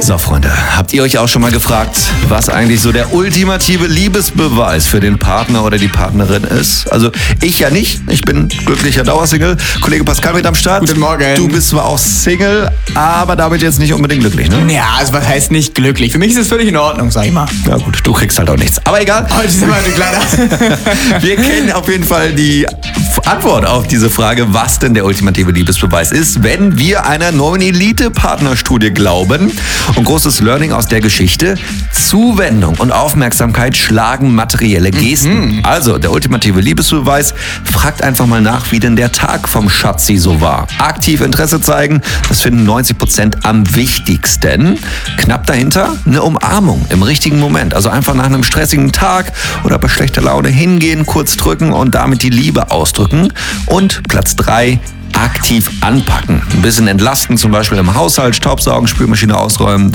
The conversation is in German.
So, Freunde, habt ihr euch auch schon mal gefragt, was eigentlich so der ultimative Liebesbeweis für den Partner oder die Partnerin ist? Also ich ja nicht, ich bin glücklicher Dauersingle. Kollege Pascal mit am Start. Guten Morgen. Du bist zwar auch Single, aber damit jetzt nicht unbedingt glücklich, ne? Ja, also was heißt nicht glücklich? Für mich ist es völlig in Ordnung, sag ich mal. Ja gut, du kriegst halt auch nichts. Aber egal. Heute sind wir kleiner. Wir kennen auf jeden Fall die Antwort auf diese Frage, was denn der ultimative Liebesbeweis ist, wenn wir einer neuen Elite-Partnerstudie glauben. Und großes Learning aus der Geschichte: Zuwendung und Aufmerksamkeit schlagen materielle Gesten. Also der ultimative Liebesbeweis: fragt einfach mal nach, wie denn der Tag vom Schatzi so war. Aktiv Interesse zeigen, das finden 90% am wichtigsten. Knapp dahinter eine Umarmung im richtigen Moment. Also einfach nach einem stressigen Tag oder bei schlechter Laune hingehen, kurz drücken und damit die Liebe ausdrücken. Und Platz 3, aktiv anpacken. Ein bisschen entlasten, zum Beispiel im Haushalt, Staubsaugen, Spülmaschine ausräumen.